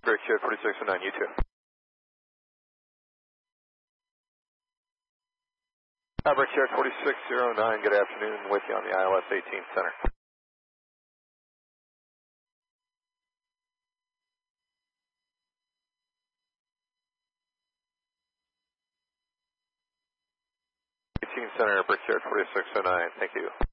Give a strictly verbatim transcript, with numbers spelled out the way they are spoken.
Brickyard forty-six oh nine, you too. Uh, Brickyard forty-six oh nine, good afternoon, with you on the I L S eighteen center. eighteen center, Brickyard forty-six oh nine, thank you.